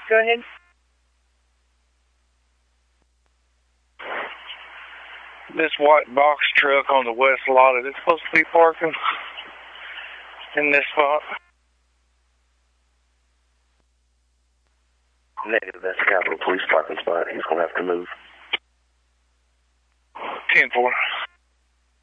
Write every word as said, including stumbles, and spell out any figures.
Go ahead. This white box truck on the west lot, is it supposed to be parking in this spot? Negative, that's Capitol Police parking spot. He's going to have to move. ten four.